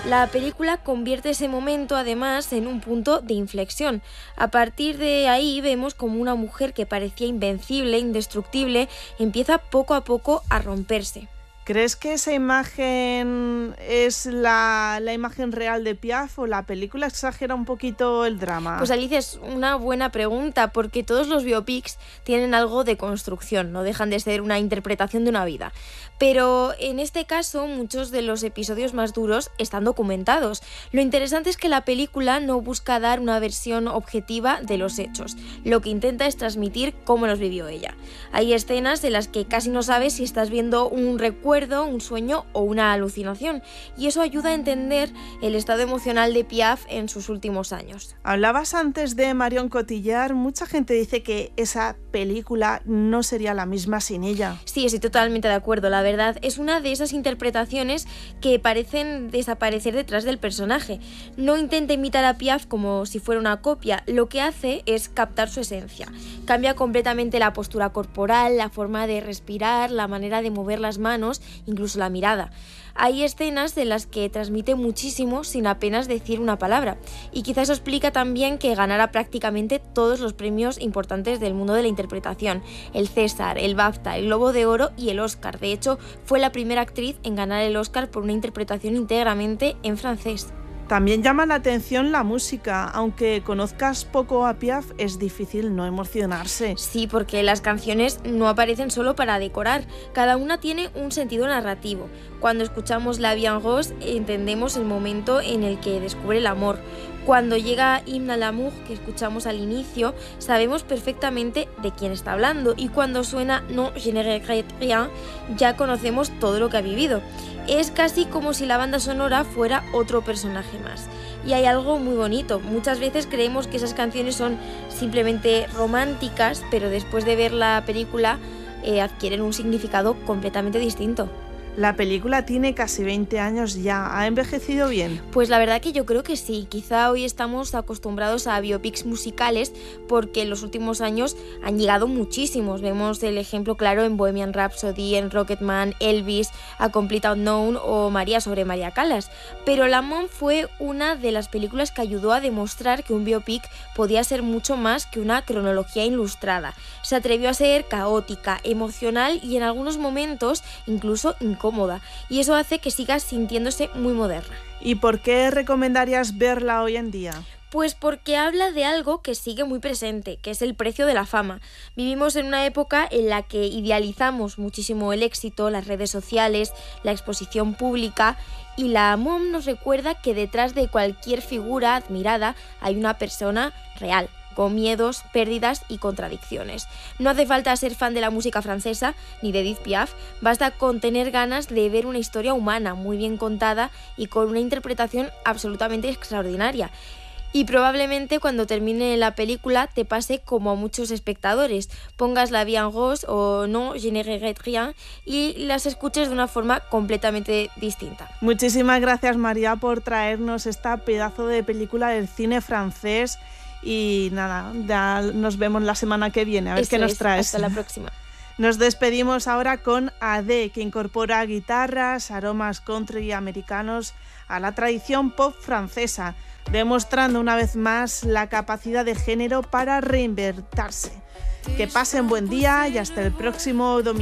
La película convierte ese momento además en un punto de inflexión. A partir de ahí vemos como una mujer que parecía invencible, indestructible, empieza poco a poco a romperse. ¿Crees que esa imagen es la imagen real de Piaf o la película exagera un poquito el drama? Pues Alicia, es una buena pregunta porque todos los biopics tienen algo de construcción, no dejan de ser una interpretación de una vida. Pero en este caso muchos de los episodios más duros están documentados. Lo interesante es que la película no busca dar una versión objetiva de los hechos. Lo que intenta es transmitir cómo los vivió ella. Hay escenas en las que casi no sabes si estás viendo un recuerdo, un sueño o una alucinación, y eso ayuda a entender el estado emocional de Piaf en sus últimos años. Hablabas antes de Marion Cotillard. Mucha gente dice que esa película no sería la misma sin ella. Sí, estoy totalmente de acuerdo. La verdad, es una de esas interpretaciones que parecen desaparecer detrás del personaje. No intenta imitar a Piaf como si fuera una copia, lo que hace es captar su esencia. Cambia completamente la postura corporal, la forma de respirar, la manera de mover las manos, incluso la mirada. Hay escenas en las que transmite muchísimo sin apenas decir una palabra, y quizás eso explica también que ganara prácticamente todos los premios importantes del mundo de la interpretación: el César, el BAFTA, el Globo de Oro y el Oscar. De hecho, fue la primera actriz en ganar el Oscar por una interpretación íntegramente en francés. También llama la atención la música. Aunque conozcas poco a Piaf, es difícil no emocionarse. Sí, porque las canciones no aparecen solo para decorar, cada una tiene un sentido narrativo. Cuando escuchamos La Vie en Rose entendemos el momento en el que descubre el amor. Cuando llega Hymne à l'amour, que escuchamos al inicio, sabemos perfectamente de quién está hablando, y cuando suena Non, je ne regrette rien, ya conocemos todo lo que ha vivido. Es casi como si la banda sonora fuera otro personaje más. Y hay algo muy bonito. Muchas veces creemos que esas canciones son simplemente románticas, pero después de ver la película adquieren un significado completamente distinto. La película tiene casi 20 años ya. ¿Ha envejecido bien? Pues la verdad que yo creo que sí. Quizá hoy estamos acostumbrados a biopics musicales porque en los últimos años han llegado muchísimos. Vemos el ejemplo claro en Bohemian Rhapsody, en Rocketman, Elvis, A Complete Unknown o María sobre María Callas. Pero La Mom fue una de las películas que ayudó a demostrar que un biopic podía ser mucho más que una cronología ilustrada. Se atrevió a ser caótica, emocional y en algunos momentos incluso incómoda, y eso hace que siga sintiéndose muy moderna. ¿Y por qué recomendarías verla hoy en día? Pues porque habla de algo que sigue muy presente, que es el precio de la fama. Vivimos en una época en la que idealizamos muchísimo el éxito, las redes sociales, la exposición pública, y La Mom nos recuerda que detrás de cualquier figura admirada hay una persona real, con miedos, pérdidas y contradicciones. No hace falta ser fan de la música francesa ni de Edith Piaf, basta con tener ganas de ver una historia humana muy bien contada y con una interpretación absolutamente extraordinaria. Y probablemente cuando termine la película te pase como a muchos espectadores, pongas La Vie en Rose o Non, je ne regrette rien y las escuches de una forma completamente distinta. Muchísimas gracias, María, por traernos esta pedazo de película del cine francés. Y nada, ya nos vemos la semana que viene, a ver qué nos traes. Hasta la próxima. Nos despedimos ahora con Ade, que incorpora guitarras, aromas country americanos a la tradición pop francesa, demostrando una vez más la capacidad de género para reinventarse. Que pasen buen día y hasta el próximo domingo.